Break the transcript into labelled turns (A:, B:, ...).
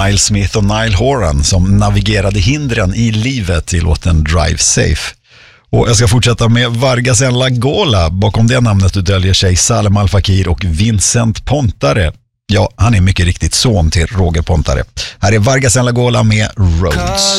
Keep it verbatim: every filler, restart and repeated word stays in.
A: Miles Smith och Niall Horan som navigerade hindren i livet i låten Drive Safe. Och jag ska fortsätta med Vargas en Lagola. Bakom det namnet döljer sig Salem Al Fakir och Vincent Pontare. Ja, han är mycket riktigt son till Roger Pontare. Här är Vargas en Lagola med Roads.